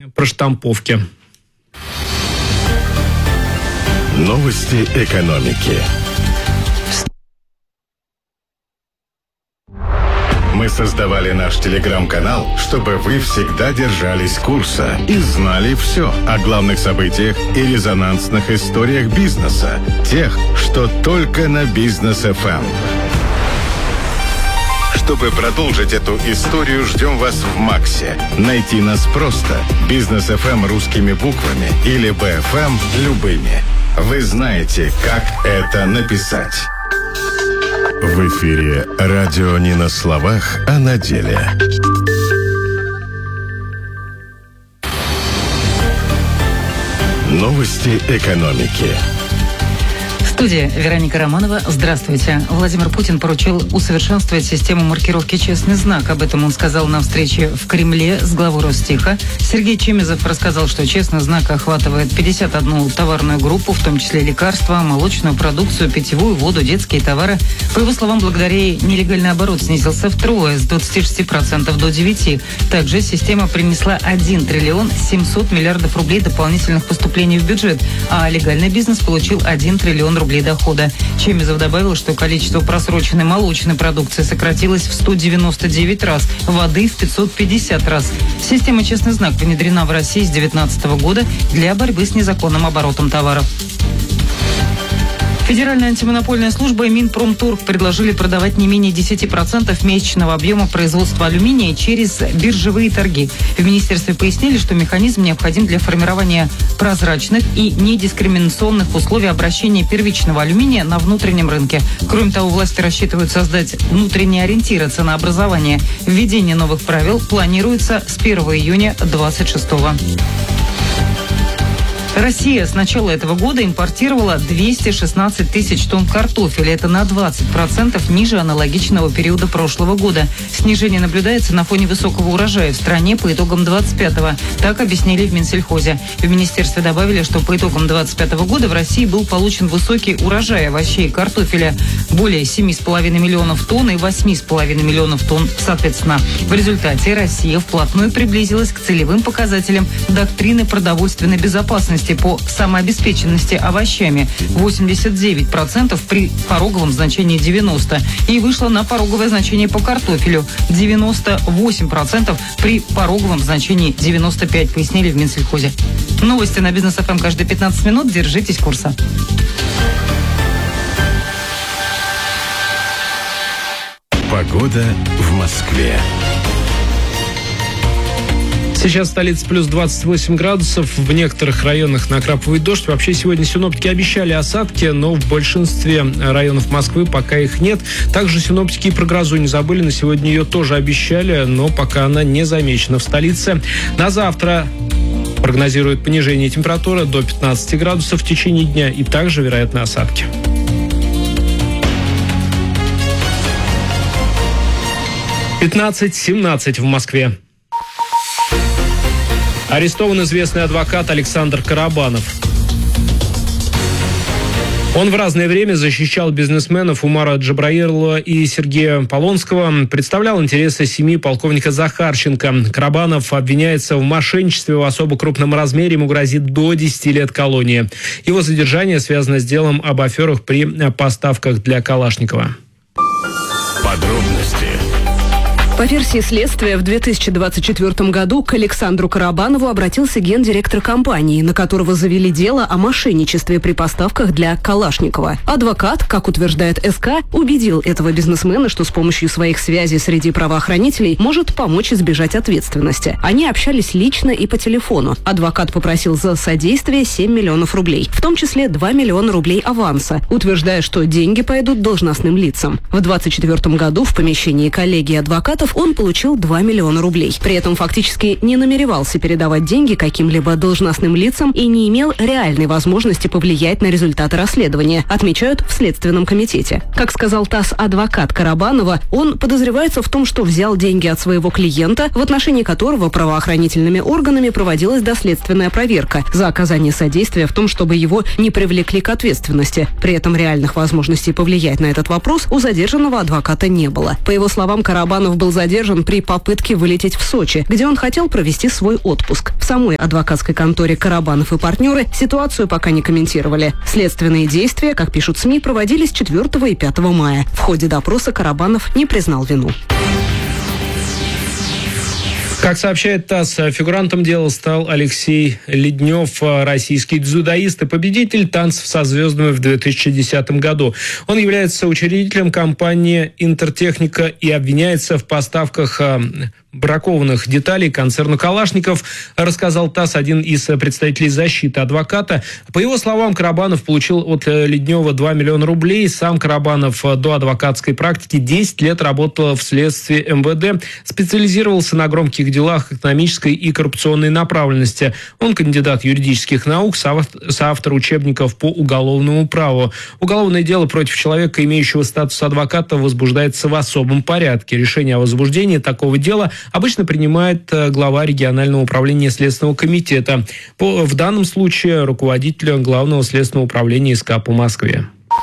проштамповки. Новости экономики. Мы создавали наш телеграм-канал, чтобы вы всегда держались курса и знали все о главных событиях и резонансных историях бизнеса. Тех, что только на Бизнес ФМ. Чтобы продолжить эту историю, ждем вас в Максе. Найти нас просто. Бизнес ФМ русскими буквами или БФМ любыми. Вы знаете, как это написать. В эфире радио не на словах, а на деле. Новости экономики. В студии Вероника Романова. Здравствуйте. Владимир Путин поручил усовершенствовать систему маркировки «Честный знак». Об этом он сказал на встрече в Кремле с главой Ростеха. Сергей Чемезов рассказал, что «Честный знак» охватывает 51 товарную группу, в том числе лекарства, молочную продукцию, питьевую воду, детские товары. По его словам, благодаря ей нелегальный оборот снизился втрое, с 26% до 9%. Также система принесла 1 триллион 700 миллиардов рублей дополнительных поступлений в бюджет, а легальный бизнес получил 1 триллион рублей дохода. Чемезов добавил, что количество просроченной молочной продукции сократилось в 199 раз, воды в 550 раз. Система «Честный знак» внедрена в России с 2019 года для борьбы с незаконным оборотом товаров. Федеральная антимонопольная служба и Минпромторг предложили продавать не менее 10% месячного объема производства алюминия через биржевые торги. В министерстве пояснили, что механизм необходим для формирования прозрачных и недискриминационных условий обращения первичного алюминия на внутреннем рынке. Кроме того, власти рассчитывают создать внутренние ориентиры ценообразования. Введение новых правил планируется с 1 июня 2026 года. Россия с начала этого года импортировала 216 тысяч тонн картофеля. Это на 20% ниже аналогичного периода прошлого года. Снижение наблюдается на фоне высокого урожая в стране по итогам 25-го. Так объяснили в Минсельхозе. В министерстве добавили, что по итогам 25-го года в России был получен высокий урожай овощей и картофеля. Более 7,5 миллионов тонн и 8,5 миллионов тонн соответственно. В результате Россия вплотную приблизилась к целевым показателям доктрины продовольственной безопасности по самообеспеченности овощами 89% при пороговом значении 90% и вышла на пороговое значение по картофелю 98% при пороговом значении 95%, пояснили в Минсельхозе. Новости на Бизнес ФМ каждые 15 минут. Держитесь курса. Погода в Москве. Сейчас в столице плюс 28 градусов. В некоторых районах накрапывает дождь. Вообще сегодня синоптики обещали осадки, но в большинстве районов Москвы пока их нет. Также синоптики и про грозу не забыли. На сегодня ее тоже обещали, но пока она не замечена в столице. На завтра прогнозируют понижение температуры до 15 градусов в течение дня и также вероятны осадки. «15-17 в Москве. Арестован известный адвокат Александр Карабанов. Он в разное время защищал бизнесменов Умара Джабраилова и Сергея Полонского, представлял интересы семьи полковника Захарченко. Карабанов обвиняется в мошенничестве в особо крупном размере, ему грозит до 10 лет колонии. Его задержание связано с делом об аферах при поставках для Калашникова. Подробности. По версии следствия, в 2024 году к Александру Карабанову обратился гендиректор компании, на которого завели дело о мошенничестве при поставках для Калашникова. Адвокат, как утверждает СК, убедил этого бизнесмена, что с помощью своих связей среди правоохранителей может помочь избежать ответственности. Они общались лично и по телефону. Адвокат попросил за содействие 7 миллионов рублей, в том числе 2 миллиона рублей аванса, утверждая, что деньги пойдут должностным лицам. В 2024 году в помещении коллегии адвокатов он получил 2 миллиона рублей. При этом фактически не намеревался передавать деньги каким-либо должностным лицам и не имел реальной возможности повлиять на результаты расследования, отмечают в Следственном комитете. Как сказал ТАСС адвокат Карабанова, он подозревается в том, что взял деньги от своего клиента, в отношении которого правоохранительными органами проводилась доследственная проверка за оказание содействия в том, чтобы его не привлекли к ответственности. При этом реальных возможностей повлиять на этот вопрос у задержанного адвоката не было. По его словам, Карабанов был задержан при попытке вылететь в Сочи, где он хотел провести свой отпуск. В самой адвокатской конторе «Карабанов и партнеры» ситуацию пока не комментировали. Следственные действия, как пишут СМИ, проводились 4 и 5 мая. В ходе допроса Карабанов не признал вину. Как сообщает ТАСС, фигурантом дела стал Алексей Леднев, российский дзюдоист и победитель танцев со звездами в 2010 году. Он является учредителем компании «Интертехника» и обвиняется в поставках бракованных деталей концерну «Калашников», рассказал ТАСС один из представителей защиты адвоката. По его словам, Карабанов получил от Леднева 2 миллиона рублей. Сам Карабанов до адвокатской практики 10 лет работал в следствии МВД, специализировался на громких делах экономической и коррупционной направленности. Он кандидат юридических наук, соавтор учебников по уголовному праву. Уголовное дело против человека, имеющего статус адвоката, возбуждается в особом порядке. Решение о возбуждении такого дела обычно принимает глава регионального управления Следственного комитета. В данном случае руководитель Главного следственного управления СК по Москве.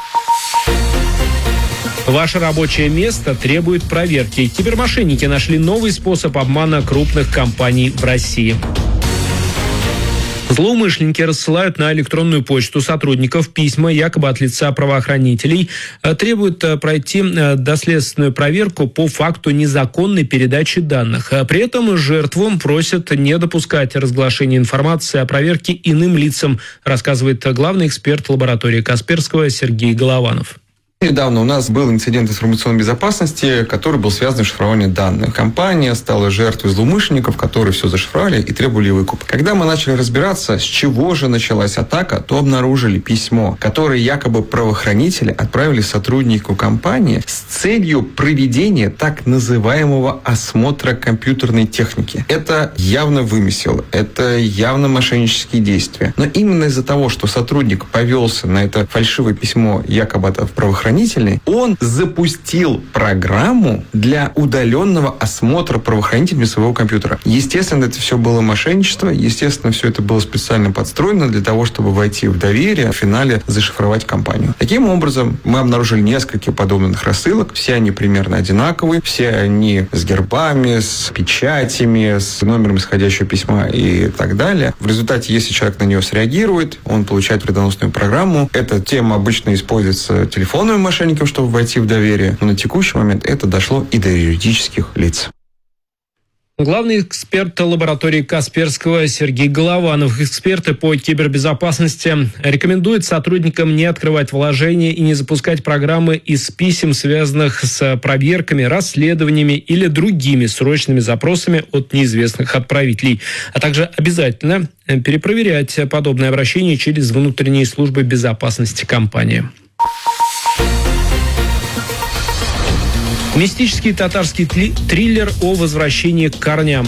Ваше рабочее место требует проверки. Кибермошенники нашли новый способ обмана крупных компаний в России. Злоумышленники рассылают на электронную почту сотрудников письма якобы от лица правоохранителей, требуют пройти доследственную проверку по факту незаконной передачи данных. При этом жертву просят не допускать разглашения информации о проверке иным лицам, рассказывает главный эксперт лаборатории Касперского Сергей Голованов. Недавно у нас был инцидент информационной безопасности, который был связан с шифрованием данных. Компания стала жертвой злоумышленников, которые все зашифровали и требовали выкуп. Когда мы начали разбираться, с чего же началась атака, то обнаружили письмо, которое якобы правоохранители отправили сотруднику компании с целью проведения так называемого осмотра компьютерной техники. Это явно вымысел, это явно мошеннические действия. Но именно из-за того, что сотрудник повелся на это фальшивое письмо якобы от правоохранителей, он запустил программу для удаленного осмотра правоохранителями своего компьютера. Естественно, это все было мошенничество, естественно, все это было специально подстроено для того, чтобы войти в доверие, в финале зашифровать компанию. Таким образом, мы обнаружили несколько подобных рассылок, все они примерно одинаковые, все они с гербами, с печатями, с номером исходящего письма и так далее. В результате, если человек на нее среагирует, он получает вредоносную программу. Эта тема обычно используется телефонными мошенникам, чтобы войти в доверие, но на текущий момент это дошло и до юридических лиц. Главный эксперт лаборатории Касперского Сергей Голованов. Эксперты по кибербезопасности рекомендуют сотрудникам не открывать вложения и не запускать программы из писем, связанных с проверками, расследованиями или другими срочными запросами от неизвестных отправителей, а также обязательно перепроверять подобное обращение через внутренние службы безопасности компании. Мистический татарский триллер о возвращении к корням.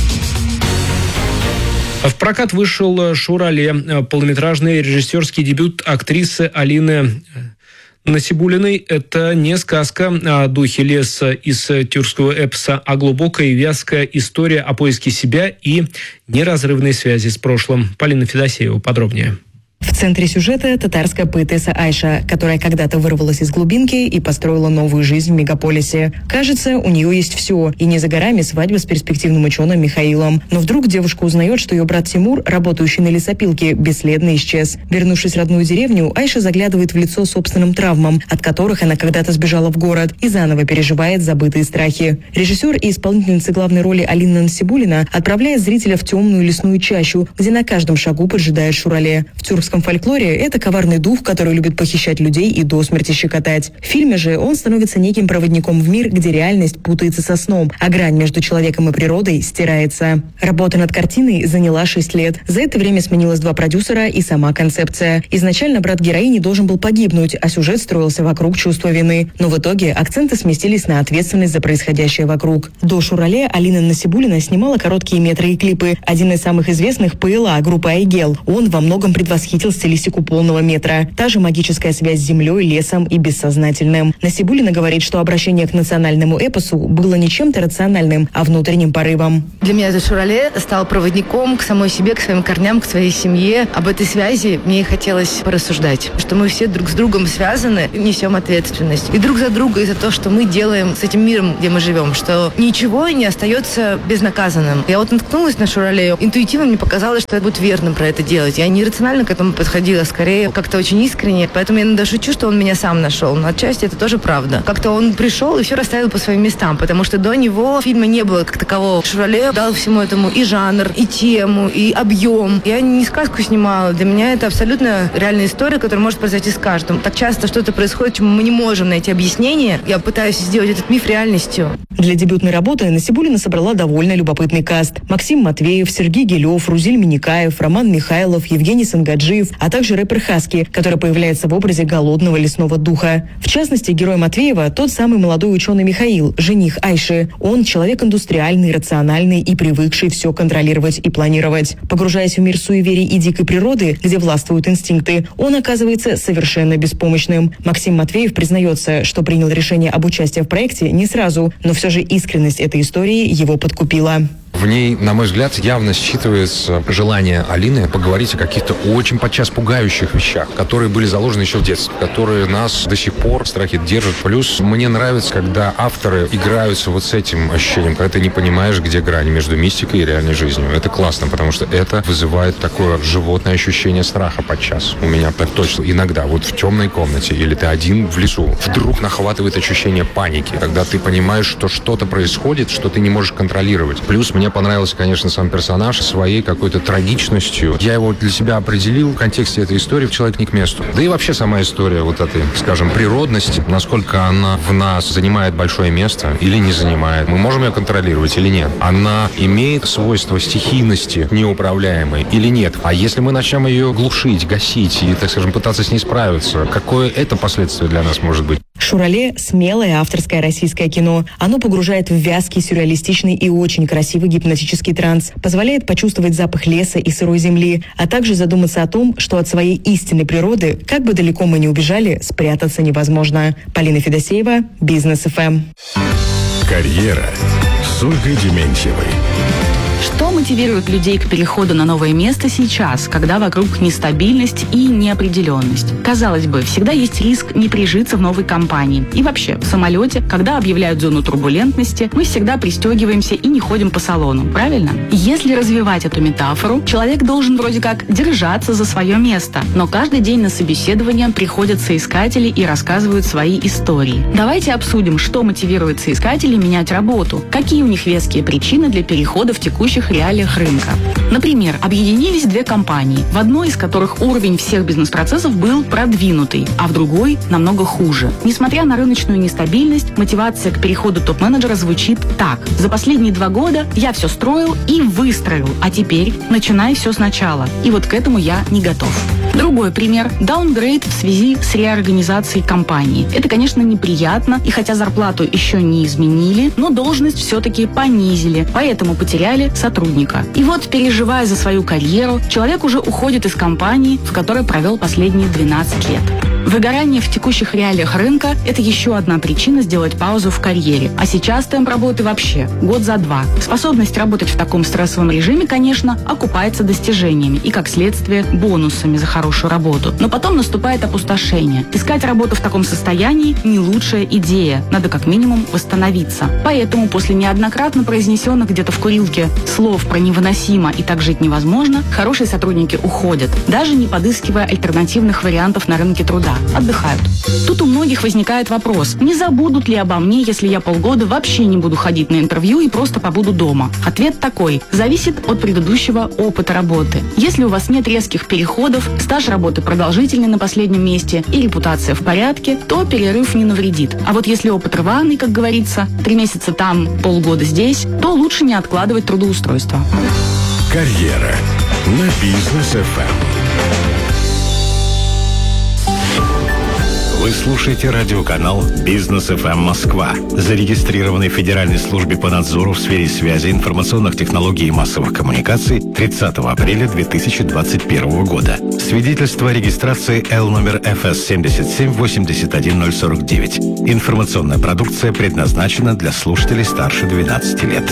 В прокат вышел «Шурале», полнометражный режиссерский дебют актрисы Алины Насибуллиной. Это не сказка о духе леса из тюркского эпоса, а глубокая и вязкая история о поиске себя и неразрывной связи с прошлым. Полина Федосеева подробнее. В центре сюжета татарская поэтесса Айша, которая когда-то вырвалась из глубинки и построила новую жизнь в мегаполисе. Кажется, у нее есть все, и не за горами свадьба с перспективным ученым Михаилом. Но вдруг девушка узнает, что ее брат Тимур, работающий на лесопилке, бесследно исчез. Вернувшись в родную деревню, Айша заглядывает в лицо собственным травмам, от которых она когда-то сбежала в город, и заново переживает забытые страхи. Режиссер и исполнительница главной роли Алина Насибуллина отправляет зрителя в темную лесную чащу, где на каждом шагу поджидает Шурале. В тюркском фольклоре это коварный дух, который любит похищать людей и до смерти щекотать. В фильме же он становится неким проводником в мир, где реальность путается со сном, а грань между человеком и природой стирается. Работа над картиной заняла 6 лет. За это время сменилось 2 продюсера и сама концепция. Изначально брат героини должен был погибнуть, а сюжет строился вокруг чувства вины. Но в итоге акценты сместились на ответственность за происходящее вокруг. До Шурале Алина Насибуллина снимала короткие метры и клипы. Один из самых известных — ПЛА, группа Айгел. Он во многом предвосхитил похитил стилистику полного метра. Та же магическая связь с землей, лесом и бессознательным. Насибуллина говорит, что обращение к национальному эпосу было не чем-то рациональным, а внутренним порывом. Для меня этот «Шурале» стал проводником к самой себе, к своим корням, к своей семье. Об этой связи мне и хотелось порассуждать, что мы все друг с другом связаны, несем ответственность. И друг за друга, и за то, что мы делаем с этим миром, где мы живем, что ничего не остается безнаказанным. Я вот наткнулась на «Шурале», интуитивно мне показалось, что я буду верным про это делать. Я не рационально к этому подходила, скорее как-то очень искренне. Поэтому я иногда шучу, что он меня сам нашел. Но отчасти это тоже правда. Как-то он пришел и все расставил по своим местам, потому что до него фильма не было как такового. «Шурале» дал всему этому и жанр, и тему, и объем. Я не сказку снимала. Для меня это абсолютно реальная история, которая может произойти с каждым. Так часто что-то происходит, чему мы не можем найти объяснение. Я пытаюсь сделать этот миф реальностью. Для дебютной работы Насибуллина собрала довольно любопытный каст. Максим Матвеев, Сергей Гелев, Рузиль Миникаев, Роман Михайлов, Евгений Сангаджиев, а также рэпер Хаски, который появляется в образе голодного лесного духа. В частности, герой Матвеева – тот самый молодой ученый Михаил, жених Айши. Он человек индустриальный, рациональный и привыкший все контролировать и планировать. Погружаясь в мир суеверий и дикой природы, где властвуют инстинкты, он оказывается совершенно беспомощным. Максим Матвеев признается, что принял решение об участии в проекте не сразу, но все же искренность этой истории его подкупила. В ней, на мой взгляд, явно считывается желание Алины поговорить о каких-то очень подчас пугающих вещах, которые были заложены еще в детстве, которые нас до сих пор в страхе держат. Плюс мне нравится, когда авторы играются вот с этим ощущением, когда ты не понимаешь, где грань между мистикой и реальной жизнью. Это классно, потому что это вызывает такое животное ощущение страха подчас. У меня так точно иногда, вот в темной комнате, или ты один в лесу, вдруг нахватывает ощущение паники, когда ты понимаешь, что что-то происходит, что ты не можешь контролировать. Плюс мне понравился, конечно, сам персонаж своей какой-то трагичностью. Я его для себя определил в контексте этой истории в «Человек не к месту». Да и вообще сама история вот этой, скажем, природности, насколько она в нас занимает большое место или не занимает. Мы можем ее контролировать или нет? Она имеет свойство стихийности неуправляемой или нет? А если мы начнем ее глушить, гасить и, так скажем, пытаться с ней справиться, какое это последствие для нас может быть? «Шурале» – смелое авторское российское кино. Оно погружает в вязкий, сюрреалистичный и очень красивый гипнотический транс, позволяет почувствовать запах леса и сырой земли, а также задуматься о том, что от своей истинной природы, как бы далеко мы ни убежали, спрятаться невозможно. Полина Федосеева, Бизнес ФМ. Карьера с Ольгой Дементьевой. Что мотивирует людей к переходу на новое место сейчас, когда вокруг нестабильность и неопределенность? Казалось бы, всегда есть риск не прижиться в новой компании. И вообще, в самолете, когда объявляют зону турбулентности, мы всегда пристегиваемся и не ходим по салону, правильно? Если развивать эту метафору, человек должен вроде как держаться за свое место. Но каждый день на сообществование приходят соискатели и рассказывают свои истории. Давайте обсудим, что мотивирует соискателей менять работу, какие у них веские причины для перехода в текущих реалиях рынка. Например, объединились две компании, в одной из которых уровень всех бизнес-процессов был продвинутый, а в другой намного хуже. Несмотря на рыночную нестабильность, мотивация к переходу топ-менеджера звучит так. За последние 2 года я все строил и выстроил, а теперь начинай все сначала. И вот к этому я не готов. Другой пример – даунгрейд в связи с реорганизацией компании. Это, конечно, неприятно, и хотя зарплату еще не изменили, но должность все-таки понизили, поэтому потеряли сотрудника. И вот, переживая за свою карьеру, человек уже уходит из компании, в которой провел последние 12 лет. Выгорание в текущих реалиях рынка – это еще одна причина сделать паузу в карьере. А сейчас темп работы вообще год за 2. Способность работать в таком стрессовом режиме, конечно, окупается достижениями и, как следствие, бонусами за хорошую работу. Но потом наступает опустошение. Искать работу в таком состоянии – не лучшая идея. Надо как минимум восстановиться. Поэтому после неоднократно произнесенных где-то в курилке слов про невыносимо и так жить невозможно, хорошие сотрудники уходят, даже не подыскивая альтернативных вариантов на рынке труда. Отдыхают. Тут у многих возникает вопрос, не забудут ли обо мне, если я полгода вообще не буду ходить на интервью и просто побуду дома? Ответ такой. Зависит от предыдущего опыта работы. Если у вас нет резких переходов, стаж работы продолжительный на последнем месте и репутация в порядке, то перерыв не навредит. А вот если опыт рваный, как говорится, 3 месяца там, полгода здесь, то лучше не откладывать трудоустройство. Карьера на Бизнес ФМ. Вы слушаете радиоканал «Бизнес ФМ Москва», зарегистрированный в Федеральной службе по надзору в сфере связи, информационных технологий и массовых коммуникаций 30 апреля 2021 года. Свидетельство о регистрации Л номер ФС 7781049. Информационная продукция предназначена для слушателей старше 12 лет.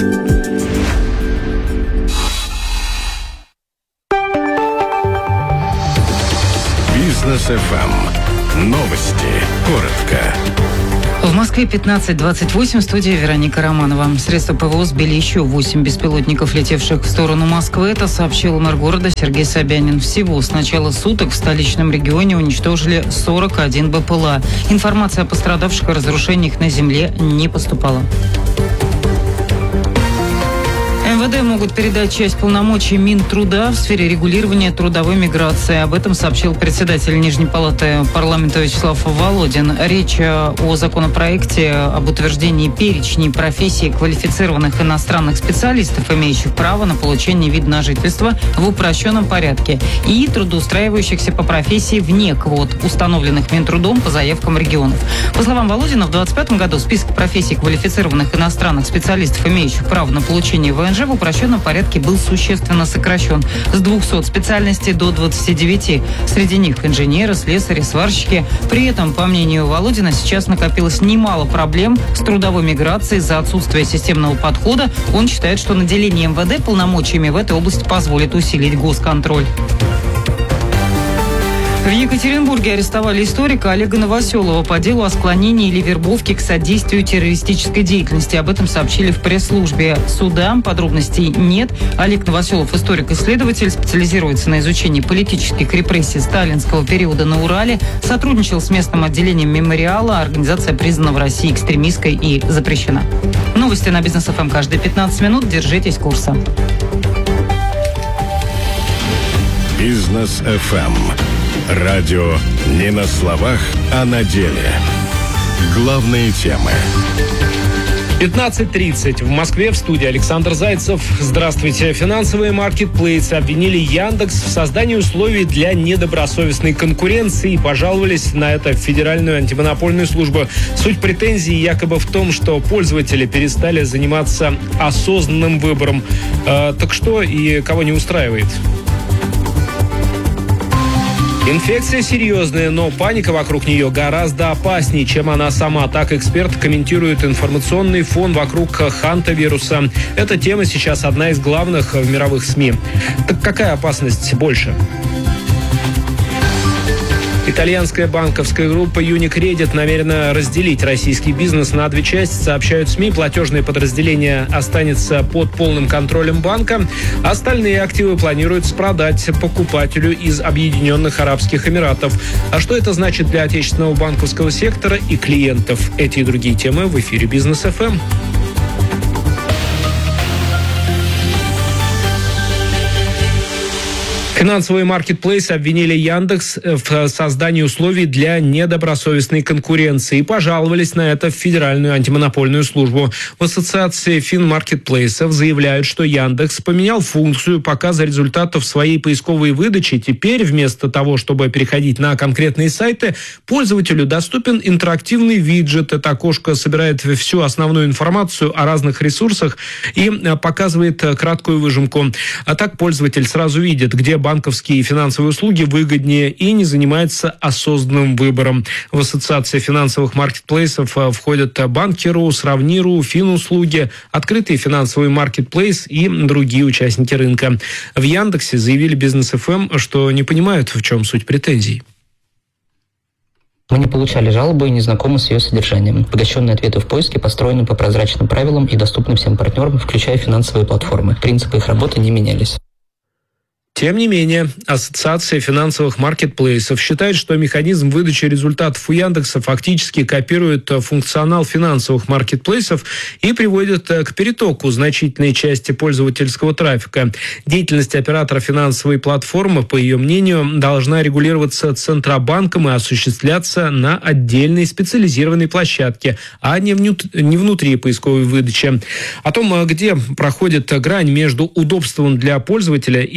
Бизнес ФМ. Новости. Коротко. В Москве 15:28, студия Вероника Романова. Средства ПВО сбили еще 8 беспилотников, летевших в сторону Москвы. Это сообщил мэр города Сергей Собянин. Всего с начала суток в столичном регионе уничтожили 41 БПЛА. Информация о пострадавших и разрушениях на земле не поступала. МВД могут передать часть полномочий Минтруда в сфере регулирования трудовой миграции. Об этом сообщил председатель Нижней палаты парламента Вячеслав Володин. Речь о законопроекте об утверждении перечней профессий квалифицированных иностранных специалистов, имеющих право на получение вида на жительство в упрощенном порядке, и трудоустраивающихся по профессии вне квот, установленных Минтрудом по заявкам регионов. По словам Володина, в 2025 году список профессий квалифицированных иностранных специалистов, имеющих право на получение ВНЖ, в упрощенном порядке был существенно сокращен с 200 специальностей до 29. Среди них инженеры, слесари, сварщики. При этом, по мнению Володина, сейчас накопилось немало проблем с трудовой миграцией из-за отсутствия системного подхода. Он считает, что наделение МВД полномочиями в этой области позволит усилить госконтроль. В Екатеринбурге арестовали историка Олега Новоселова по делу о склонении или вербовке к содействию террористической деятельности. Об этом сообщили в пресс-службе суда. Подробностей нет. Олег Новоселов, историк-исследователь, специализируется на изучении политических репрессий сталинского периода на Урале, сотрудничал с местным отделением «Мемориала». Организация признана в России экстремистской и запрещена. Новости на Бизнес ФМ каждые 15 минут. Держитесь курса. Бизнес ФМ. Радио не на словах, а на деле. Главные темы. 15:30. В Москве в студии Александр Зайцев. Здравствуйте. Финансовые маркетплейсы обвинили Яндекс в создании условий для недобросовестной конкуренции и пожаловались на это в Федеральную антимонопольную службу. Суть претензий якобы в том, что пользователи перестали заниматься осознанным выбором. Так что и кого не устраивает? Инфекция серьезная, но паника вокруг нее гораздо опаснее, чем она сама. Так эксперт комментирует информационный фон вокруг хантавируса. Эта тема сейчас одна из главных в мировых СМИ. Так какая опасность больше? Итальянская банковская группа Unicredit намерена разделить российский бизнес на две части, сообщают СМИ. Платежное подразделение останется под полным контролем банка. Остальные активы планируется продать покупателю из Объединенных Арабских Эмиратов. А что это значит для отечественного банковского сектора и клиентов? Эти и другие темы в эфире Бизнес ФМ. Финансовые маркетплейсы обвинили Яндекс в создании условий для недобросовестной конкуренции и пожаловались на это в Федеральную антимонопольную службу. В ассоциации финмаркетплейсов заявляют, что Яндекс поменял функцию показа результатов своей поисковой выдачи. Теперь вместо того, чтобы переходить на конкретные сайты, пользователю доступен интерактивный виджет. Это окошко собирает всю основную информацию о разных ресурсах и показывает краткую выжимку. А так пользователь сразу видит, где банковские и финансовые услуги выгоднее и не занимается осознанным выбором. В ассоциации финансовых маркетплейсов входят Банк.ру, Сравни.ру, Финуслуги, Открытый финансовый маркетплейс и другие участники рынка. В Яндексе заявили Бизнес ФМ, что не понимают, в чем суть претензий. Мы не получали жалобы и не знакомы с ее содержанием. Обогащенные ответы в поиске построены по прозрачным правилам и доступны всем партнерам, включая финансовые платформы. Принципы их работы не менялись. Тем не менее, Ассоциация финансовых маркетплейсов считает, что механизм выдачи результатов у Яндекса фактически копирует функционал финансовых маркетплейсов и приводит к перетоку значительной части пользовательского трафика. Деятельность оператора финансовой платформы, по ее мнению, должна регулироваться Центробанком и осуществляться на отдельной специализированной площадке, а не внутри поисковой выдачи. О том, где проходит грань между удобством для пользователя и нарушением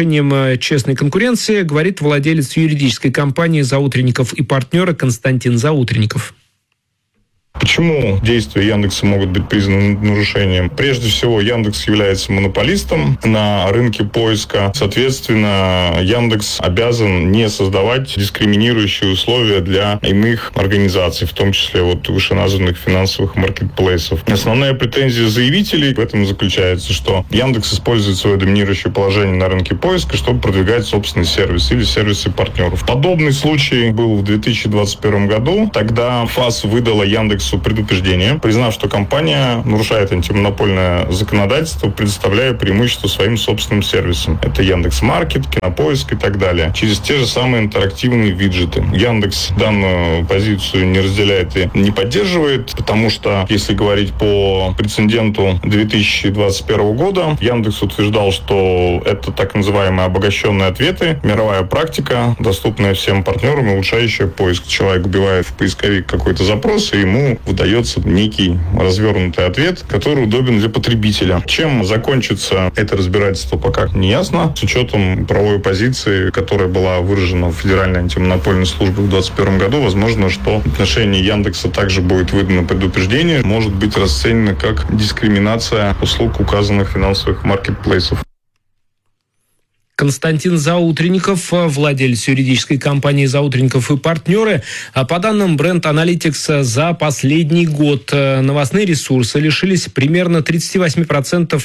нарушением честной конкуренции, говорит владелец юридической компании «Заутренников и партнеры» Константин Заутренников. Почему действия Яндекса могут быть признаны нарушением? Прежде всего, Яндекс является монополистом на рынке поиска. Соответственно, Яндекс обязан не создавать дискриминирующие условия для иных организаций, в том числе вышеназванных финансовых маркетплейсов. Основная претензия заявителей в этом заключается, что Яндекс использует свое доминирующее положение на рынке поиска, чтобы продвигать собственный сервис или сервисы партнеров. Подобный случай был в 2021 году. Тогда ФАС выдала Яндексу предупреждение, признав, что компания нарушает антимонопольное законодательство, предоставляя преимущество своим собственным сервисам. Это Яндекс.Маркет, Кинопоиск и так далее. Через те же самые интерактивные виджеты. Яндекс данную позицию не разделяет и не поддерживает, потому что, если говорить по прецеденту 2021 года, Яндекс утверждал, что это так называемые обогащенные ответы, мировая практика, доступная всем партнерам и улучшающая поиск. Человек вбивает в поисковик какой-то запрос, и ему выдается некий развернутый ответ, который удобен для потребителя. Чем закончится это разбирательство, пока не ясно. С учетом правовой позиции, которая была выражена в Федеральной антимонопольной службе в 2021 году, возможно, что в отношении Яндекса также будет выдано предупреждение, может быть расценено как дискриминация услуг указанных финансовых маркетплейсов. Константин Заутренников, владелец юридической компании «Заутренников и партнеры». По данным Brand Analytics, за последний год новостные ресурсы лишились примерно 38%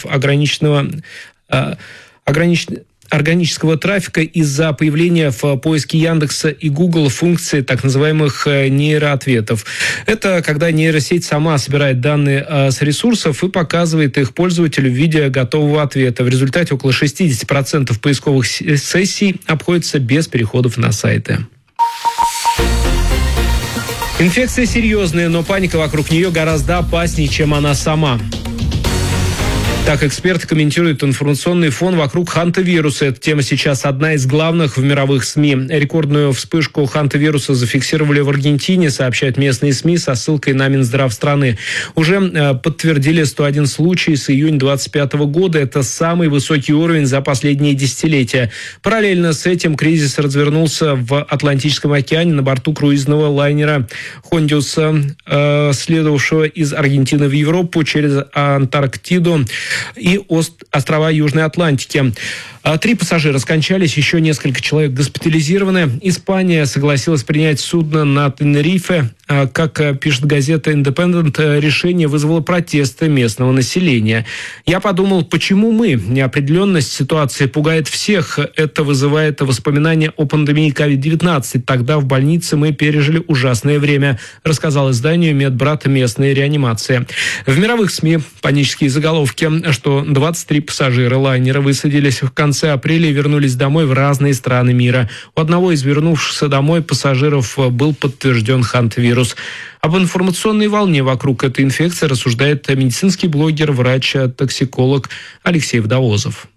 органического трафика из-за появления в поиске Яндекса и Google функции так называемых нейроответов. Это когда нейросеть сама собирает данные с ресурсов и показывает их пользователю в виде готового ответа. В результате около 60% поисковых сессий обходится без переходов на сайты. Инфекция серьезная, но паника вокруг нее гораздо опаснее, чем она сама. Так эксперты комментируют информационный фон вокруг хантавируса. Эта тема сейчас одна из главных в мировых СМИ. Рекордную вспышку хантавируса зафиксировали в Аргентине, сообщают местные СМИ со ссылкой на Минздрав страны. Уже подтвердили 101 случай с июня 2025 года. Это самый высокий уровень за последние десятилетия. Параллельно с этим кризис развернулся в Атлантическом океане на борту круизного лайнера «Хондиуса», следовавшего из Аргентины в Европу через Антарктиду и острова Южной Атлантики. 3 пассажира скончались, еще несколько человек госпитализированы. Испания согласилась принять судно на Тенерифе. Как пишет газета «Индепендент», решение вызвало протесты местного населения. Я подумал, почему мы? Неопределенность ситуации пугает всех. Это вызывает воспоминания о пандемии COVID-19. Тогда в больнице мы пережили ужасное время, рассказал изданию «Медбрат» местной реанимации. В мировых СМИ панические заголовки, что 23 пассажира лайнера высадились в конце апреля и вернулись домой в разные страны мира. У одного из вернувшихся домой пассажиров был подтвержден хантавирус. Об информационной волне вокруг этой инфекции рассуждает медицинский блогер, врач-токсиколог Алексей Водовозов.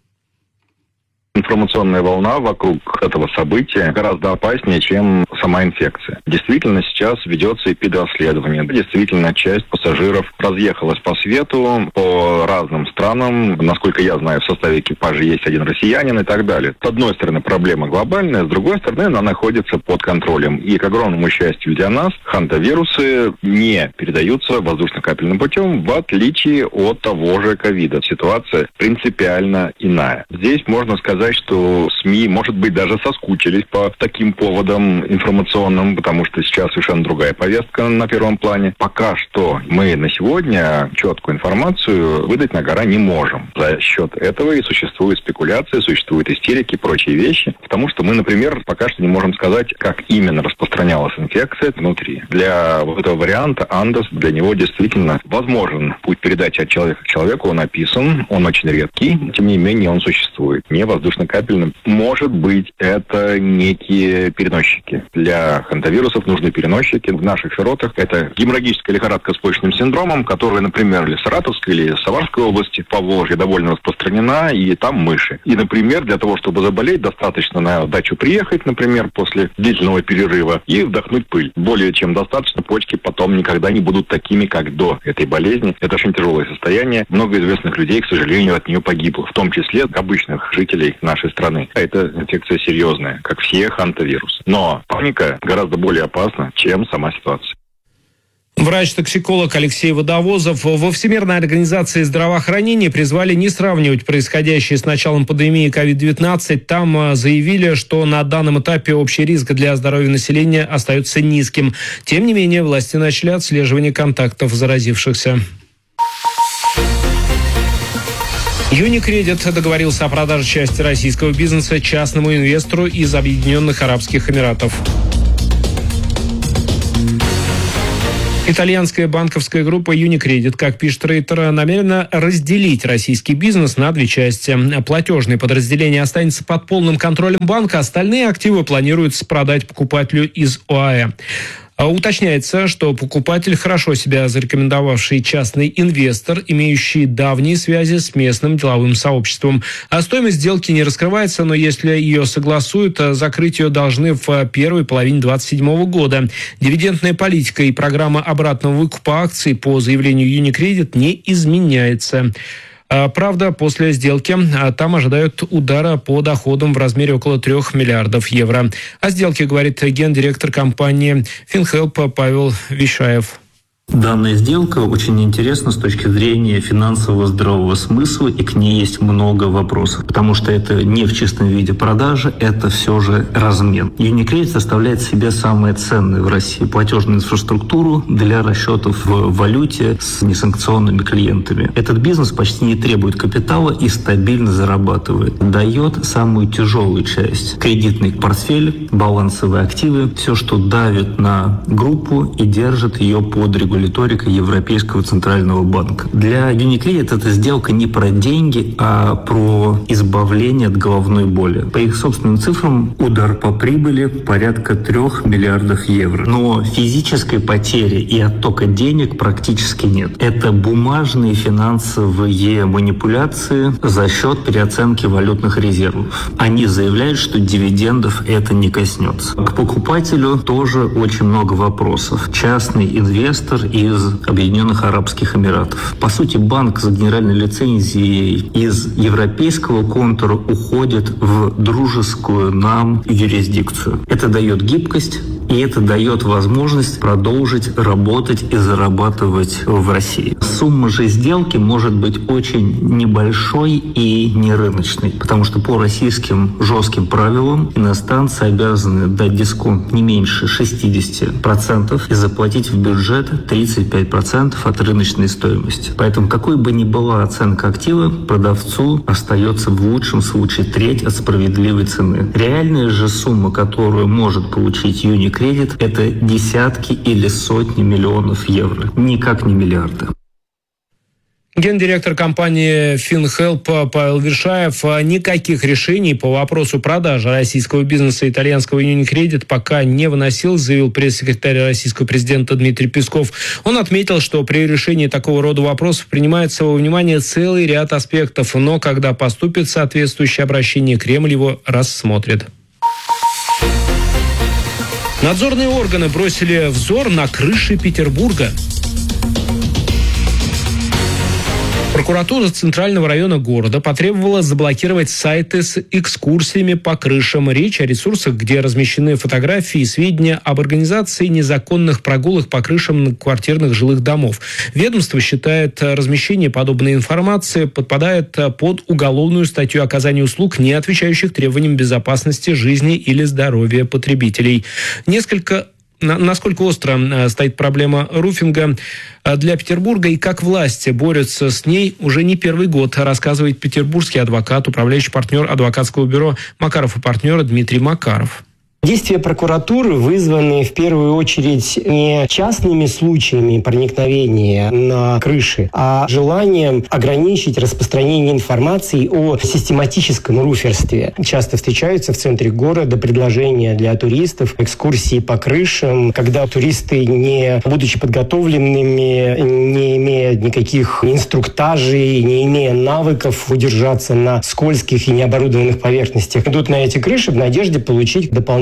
Информационная волна вокруг этого события гораздо опаснее, чем сама инфекция. Действительно, сейчас ведется эпидрасследование. Действительно, часть пассажиров разъехалась по свету, по разным странам. Насколько я знаю, в составе экипажа есть один россиянин и так далее. С одной стороны, проблема глобальная, с другой стороны, она находится под контролем. И, к огромному счастью для нас, хантавирусы не передаются воздушно-капельным путем, в отличие от того же ковида. Ситуация принципиально иная. Здесь можно сказать, что СМИ, может быть, даже соскучились по таким поводам информационным, потому что сейчас совершенно другая повестка на первом плане. Пока что мы на сегодня четкую информацию выдать на гора не можем. За счет этого и существует спекуляция, существуют истерики и прочие вещи, потому что мы, например, пока что не можем сказать, как именно распространялась инфекция внутри. Для вот этого варианта Андес, для него действительно возможен путь передачи от человека к человеку, он описан, он очень редкий, тем не менее он существует. Не воздушно-капельным. Может быть, это некие переносчики. Для хантавирусов нужны переносчики. В наших широтах это геморрагическая лихорадка с почечным синдромом, которая, например, или в Саратовской, или в Самарской области, в Поволжье довольно распространена, и там мыши. И, например, для того, чтобы заболеть, достаточно на дачу приехать, например, после длительного перерыва и вдохнуть пыль. Более чем достаточно, почки потом никогда не будут такими, как до этой болезни. Это очень тяжелое состояние. Много известных людей, к сожалению, от нее погибло, в том числе обычных жителей части нашей страны. Это инфекция серьезная, как все хантавирусы. Но паника гораздо более опасна, чем сама ситуация. Врач-токсиколог Алексей Водовозов. Во Всемирной организации здравоохранения призвали не сравнивать происходящее с началом пандемии COVID-19. Там заявили, что на данном этапе общий риск для здоровья населения остается низким. Тем не менее, власти начали отслеживание контактов заразившихся. Unicredit договорился о продаже части российского бизнеса частному инвестору из Объединенных Арабских Эмиратов. Итальянская банковская группа Unicredit, как пишет Рейтер, намерена разделить российский бизнес на две части. Платежное подразделение останется под полным контролем банка, остальные активы планируется продать покупателю из ОАЭ. Уточняется, что покупатель хорошо себя зарекомендовавший частный инвестор, имеющий давние связи с местным деловым сообществом. А стоимость сделки не раскрывается, но если ее согласуют, закрыть ее должны в первой половине 2027 года. Дивидендная политика и программа обратного выкупа акций по заявлению Unicredit не изменяется. Правда, после сделки там ожидают удара по доходам в размере около 3 миллиардов евро. О сделке говорит гендиректор компании FinHelp Павел Вишаев. Данная сделка очень интересна с точки зрения финансового здравого смысла, и к ней есть много вопросов, потому что это не в чистом виде продажи, это все же размен. Unicredit составляет в себе самое ценное в России платежную инфраструктуру для расчетов в валюте с несанкционными клиентами. Этот бизнес почти не требует капитала и стабильно зарабатывает. Дает самую тяжелую часть – кредитный портфель, балансовые активы, все, что давит на группу и держит ее под регуляторикой Европейского центрального банка. Для Unicredit эта сделка не про деньги, а про избавление от головной боли. По их собственным цифрам, удар по прибыли порядка 3 миллиардов евро. Но физической потери и оттока денег практически нет. Это бумажные финансовые манипуляции за счет переоценки валютных резервов. Они заявляют, что дивидендов это не коснется. К покупателю тоже очень много вопросов. Частный инвестор из Объединенных Арабских Эмиратов. По сути, банк с генеральной лицензией из европейского контура уходит в дружескую нам юрисдикцию. Это дает гибкость, и это дает возможность продолжить работать и зарабатывать в России. Сумма же сделки может быть очень небольшой и не рыночной, потому что по российским жестким правилам иностранцы обязаны дать дисконт не меньше 60% и заплатить в бюджет 35% от рыночной стоимости. Поэтому какой бы ни была оценка актива, продавцу остается в лучшем случае треть от справедливой цены. Реальная же сумма, которую может получить Unicredit, это десятки или сотни миллионов евро, никак не миллиарды. Гендиректор компании FinHelp Павел Вишаев. Никаких решений по вопросу продажи российского бизнеса итальянского Unicredit пока не выносил, заявил пресс-секретарь российского президента Дмитрий Песков. Он отметил, что при решении такого рода вопросов принимается во внимание целый ряд аспектов, но когда поступит соответствующее обращение, Кремль его рассмотрит. Надзорные органы бросили взор на крыши Петербурга. Прокуратура Центрального района города потребовала заблокировать сайты с экскурсиями по крышам. Речь о ресурсах, где размещены фотографии и сведения об организации незаконных прогулок по крышам многоквартирных жилых домов. Ведомство считает, размещение подобной информации подпадает под уголовную статью оказания услуг, не отвечающих требованиям безопасности жизни или здоровья потребителей. Насколько остро стоит проблема руфинга для Петербурга и как власти борются с ней уже не первый год, рассказывает петербургский адвокат, управляющий партнер адвокатского бюро «Макаров и партнеры» Дмитрий Макаров. Действия прокуратуры вызваны в первую очередь не частными случаями проникновения на крыши, а желанием ограничить распространение информации о систематическом руферстве. Часто встречаются в центре города предложения для туристов, экскурсии по крышам, когда туристы, не будучи подготовленными, не имея никаких инструктажей, не имея навыков удержаться на скользких и необорудованных поверхностях, идут на эти крыши в надежде получить дополнительную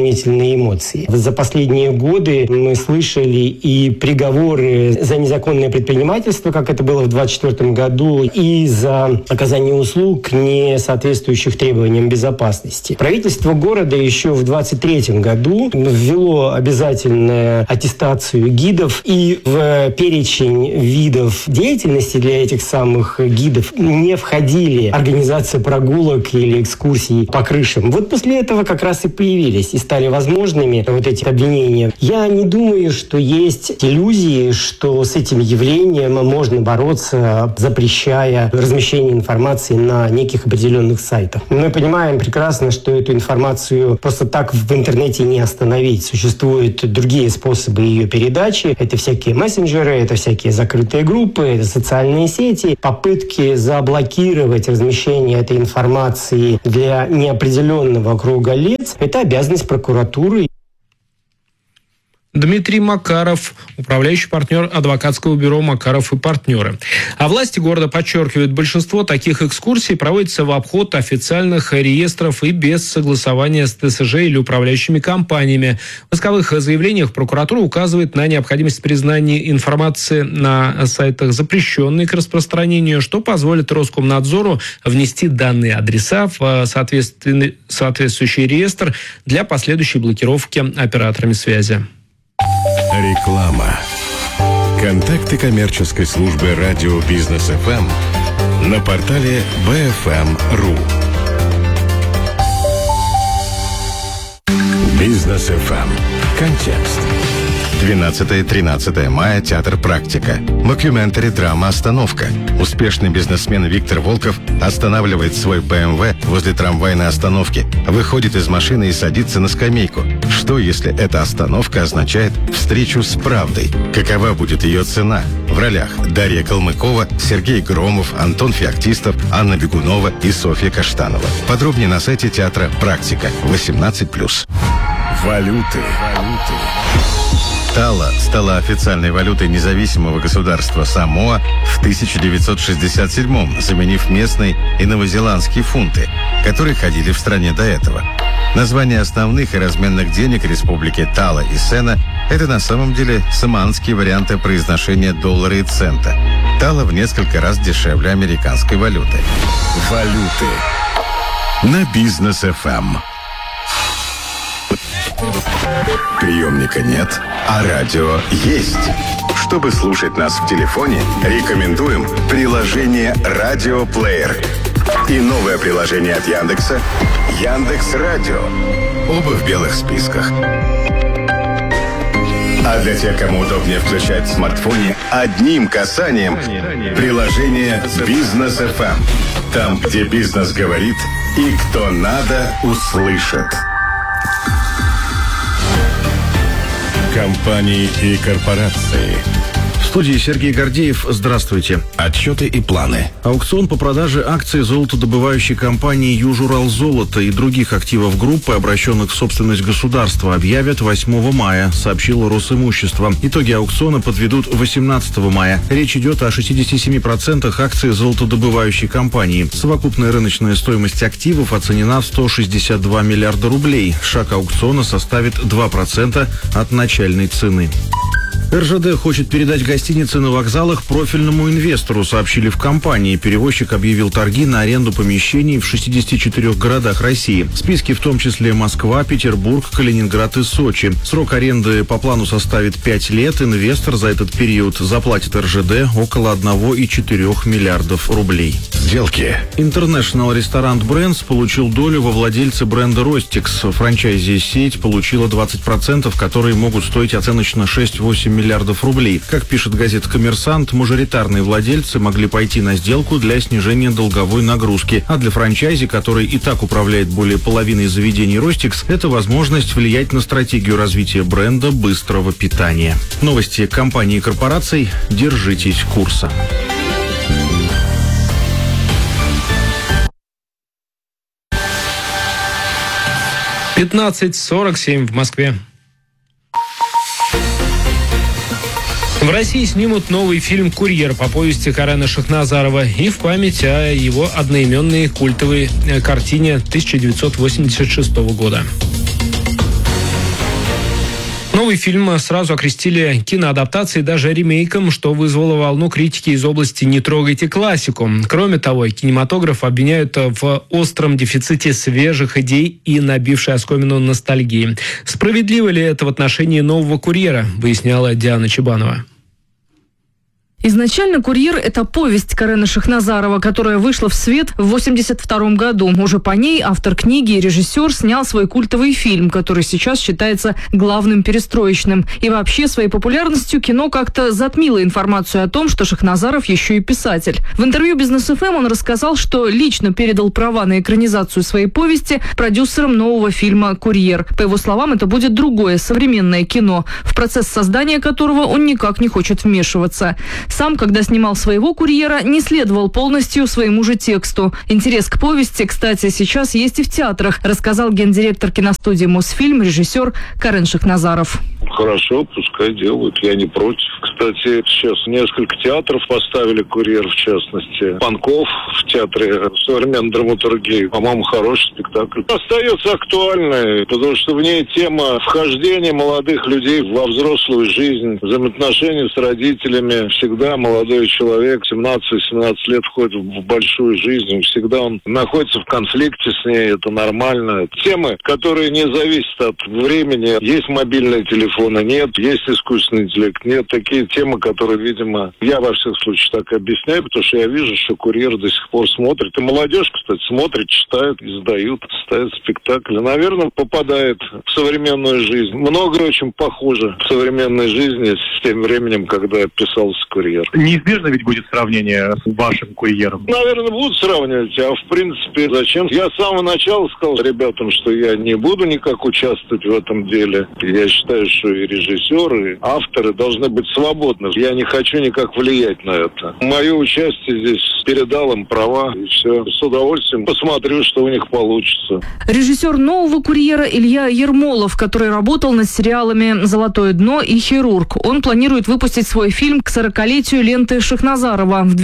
дополнительные эмоции. За последние годы мы слышали и приговоры за незаконное предпринимательство, как это было в 2024 году, и за оказание услуг, не соответствующих требованиям безопасности. Правительство города еще в 2023 году ввело обязательную аттестацию гидов, и в перечень видов деятельности для этих самых гидов не входили организация прогулок или экскурсий по крышам. Вот после этого как раз и появились и стали возможными вот эти обвинения. Я не думаю, что есть иллюзии, что с этим явлением можно бороться, запрещая размещение информации на неких определенных сайтах. Мы понимаем прекрасно, что эту информацию просто так в интернете не остановить. Существуют другие способы ее передачи. Это всякие мессенджеры, это всякие закрытые группы, это социальные сети. Попытки заблокировать размещение этой информации для неопределенного круга лиц – это обязанность прокуратуры. Дмитрий Макаров, управляющий партнер адвокатского бюро «Макаров и партнеры». А власти города подчеркивают, большинство таких экскурсий проводится в обход официальных реестров и без согласования с ТСЖ или управляющими компаниями. В исковых заявлениях прокуратура указывает на необходимость признания информации на сайтах запрещенной к распространению, что позволит Роскомнадзору внести данные адреса в соответствующий реестр для последующей блокировки операторами связи. Реклама. Контакты коммерческой службы радио Бизнес ФМ на портале BFM.ru. Бизнес ФМ. Контекст. 12-13 мая. Театр «Практика». Мокюментари драма «Остановка». Успешный бизнесмен Виктор Волков останавливает свой БМВ возле трамвайной остановки, выходит из машины и садится на скамейку. Что, если эта остановка означает встречу с правдой? Какова будет ее цена? В ролях Дарья Калмыкова, Сергей Громов, Антон Феоктистов, Анна Бегунова и Софья Каштанова. Подробнее на сайте театра «Практика». 18+. Валюты. Тала стала официальной валютой независимого государства Самоа в 1967-м, заменив местные и новозеландские фунты, которые ходили в стране до этого. Название основных и разменных денег республики Тала и Сена – это на самом деле самоанские варианты произношения доллара и цента. Тала в несколько раз дешевле американской валюты. Валюты на Бизнес ФМ. Приемника нет, а радио есть. Чтобы слушать нас в телефоне, рекомендуем приложение «Радиоплеер» и новое приложение от Яндекса «Яндекс.Радио». Оба в белых списках. А для тех, кому удобнее включать в смартфоне одним касанием приложение «Бизнес ФМ». Там, где бизнес говорит и кто надо, услышит. Компании и корпорации. В студии Сергей Гордеев. Здравствуйте. Отчеты и планы. Аукцион по продаже акций золотодобывающей компании «Южуралзолото» и других активов группы, обращенных в собственность государства, объявят 8 мая, сообщило Росимущество. Итоги аукциона подведут 18 мая. Речь идет о 67% акций золотодобывающей компании. Совокупная рыночная стоимость активов оценена в 162 миллиарда рублей. Шаг аукциона составит 2% от начальной цены. РЖД хочет передать гостиницы на вокзалах профильному инвестору, сообщили в компании. Перевозчик объявил торги на аренду помещений в 64 городах России. В списке в том числе Москва, Петербург, Калининград и Сочи. Срок аренды по плану составит 5 лет. Инвестор за этот период заплатит РЖД около 1,4 миллиардов рублей. Сделки. International Restaurant Brands получил долю во владельце бренда Ростикс. Франчайзи-сеть получила 20%, которые могут стоить оценочно 6-8 миллиардов рублей. Как пишет газета «Коммерсант», мажоритарные владельцы могли пойти на сделку для снижения долговой нагрузки. А для франчайзи, который и так управляет более половиной заведений Ростикс, это возможность влиять на стратегию развития бренда быстрого питания. Новости компаний и корпораций. Держитесь курса. «15:47 в Москве. В России снимут новый фильм «Курьер» по повести Карена Шахназарова и в память о его одноименной культовой картине 1986 года. Новый фильм сразу окрестили киноадаптацией, даже ремейком, что вызвало волну критики из области «не трогайте классику». Кроме того, кинематограф обвиняют в остром дефиците свежих идей и набившей оскомину ностальгии. Справедливо ли это в отношении «Нового курьера», выясняла Диана Чебанова. Изначально «Курьер» — это повесть Карена Шахназарова, которая вышла в свет в 1982 году. Уже по ней автор книги и режиссер снял свой культовый фильм, который сейчас считается главным перестроечным. И вообще своей популярностью кино как-то затмило информацию о том, что Шахназаров еще и писатель. В интервью «Бизнес ФМ» он рассказал, что лично передал права на экранизацию своей повести продюсерам нового фильма «Курьер». По его словам, это будет другое современное кино, в процесс создания которого он никак не хочет вмешиваться. Сам, когда снимал своего «Курьера», не следовал полностью своему же тексту. Интерес к повести, кстати, сейчас есть и в театрах, рассказал гендиректор киностудии «Мосфильм», режиссер Карен Шахназаров. Хорошо, пускай делают, я не против. Кстати, сейчас несколько театров поставили «Курьер», в частности. Панков в театре современной драматургии. По-моему, хороший спектакль. Остается актуальной, потому что в ней тема вхождения молодых людей во взрослую жизнь, взаимоотношения с родителями. Всегда молодой человек, 17-18 лет, входит в большую жизнь. Всегда он находится в конфликте с ней, это нормально. Темы, которые не зависят от времени. Есть мобильные телефоны, нет. Есть искусственный интеллект, нет. Такие темы, которые, видимо, я во всех случаях так объясняю, потому что я вижу, что «Курьер» до сих пор смотрит. И молодежь, кстати, смотрит, читает, издают, ставят спектакли. Наверное, попадает в современную жизнь. Многое очень похоже в современной жизни с тем временем, когда писался «Курьер». Неизбежно ведь будет сравнение с вашим «Курьером». Наверное, будут сравнивать, а в принципе зачем? Я с самого начала сказал ребятам, что я не буду никак участвовать в этом деле. Я считаю, что и режиссеры, и авторы должны быть свободны. Я не хочу никак влиять на это. Мое участие здесь передал им права, и все. С удовольствием посмотрю, что у них получится. Режиссер нового «Курьера» Илья Ермолов, который работал над сериалами «Золотое дно» и «Хирург». Он планирует выпустить свой фильм к 40-летию ленты Шахназарова в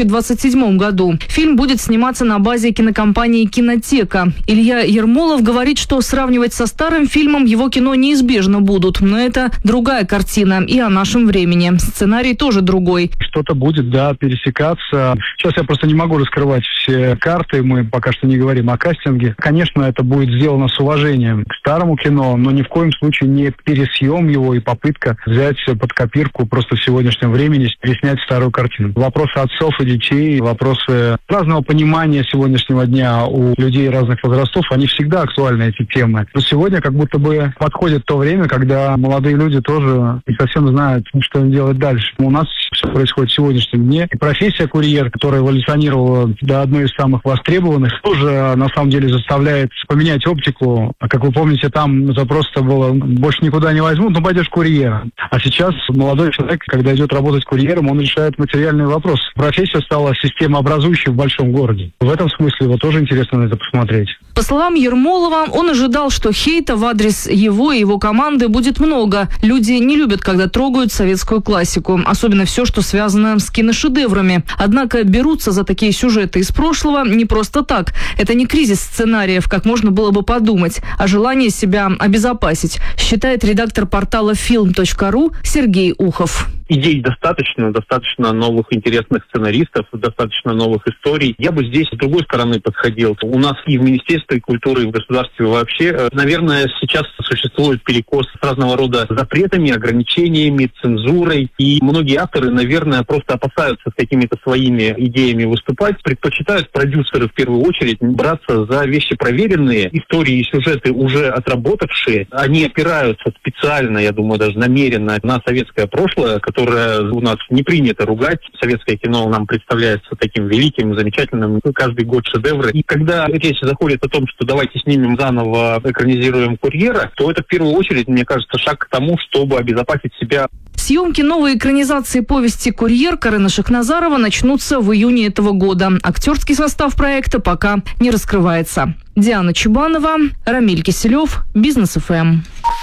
2027 году. Фильм будет сниматься на базе кинокомпании «Кинотека». Илья Ермолов говорит, что сравнивать со старым фильмом его кино неизбежно будут, но это другая картина и о нашем времени. Сценарий тоже другой. Что-то будет, да, пересекаться. Сейчас я просто не могу раскрывать все карты, мы пока что не говорим о кастинге. Конечно, это будет сделано с уважением к старому кино, но ни в коем случае не пересъем его и попытка взять под копирку просто в сегодняшнем времени, переснять старую картину. Вопросы отцов и детей, вопросы разного понимания сегодняшнего дня у людей разных возрастов, они всегда актуальны, эти темы. Но сегодня как будто бы подходит то время, когда молодые люди тоже не совсем знают, что им делать дальше. У нас все происходит в сегодняшнем дне. И профессия «Курьер», которая эволюционировала до одной из самых востребованных, тоже на самом деле заставляет поменять оптику. А как вы помните, там это просто было «больше никуда не возьмут, ну пойдешь курьером». А сейчас молодой человек, когда идет работать курьером, он решает материальный вопрос. Профессия стала системообразующей в большом городе. В этом смысле вот тоже интересно на это посмотреть. По словам Ермолова, он ожидал, что хейта в адрес его и его команды будет много. Люди не любят, когда трогают советскую классику, особенно все, что связано с киношедеврами. Однако берутся за такие сюжеты из прошлого не просто так. Это не кризис сценариев, как можно было бы подумать, а желание себя обезопасить, считает редактор портала film.ru Сергей Ухов. Идей достаточно новых интересных сценаристов, достаточно новых историй. Я бы здесь с другой стороны подходил. У нас и в Министерстве культуры, и в государстве вообще, наверное, сейчас существует перекос с разного рода запретами, ограничениями, цензурой. И многие авторы, наверное, просто опасаются с какими-то своими идеями выступать. Предпочитают продюсеры в первую очередь браться за вещи проверенные, истории и сюжеты уже отработавшие. Они опираются специально, я думаю, даже намеренно на советское прошлое, которое у нас не принято ругать. Советское кино нам представляется таким великим, замечательным, каждый год шедевры. И когда речь заходит о том, что давайте снимем заново, экранизируем «Курьера», то это в первую очередь, мне кажется, шаг к тому, чтобы обезопасить себя. Съемки новой экранизации повести «Курьер» Карена Шахназарова начнутся в июне этого года. Актерский состав проекта пока не раскрывается. Диана Чебанова, Рамиль Киселев, Бизнес ФМ.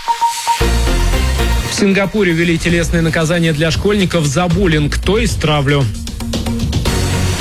В Сингапуре ввели телесные наказания для школьников за буллинг, то есть травлю.